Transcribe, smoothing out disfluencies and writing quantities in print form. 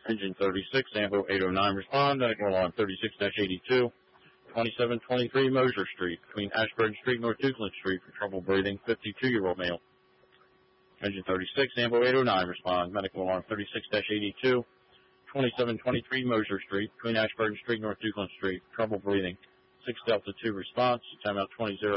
Engine 36, Sambo 809, respond. Medical alarm 36-82. 2723 Mosier Street, between Ashburn Street, North Dukeland Street, for trouble breathing, 52-year-old male. Engine 36, Sambo 809, respond. Medical alarm 36-82. 2723 Mosier Street, between Ashburn Street, North Dukeland Street, trouble breathing, 6 Delta 2 response. Timeout 20.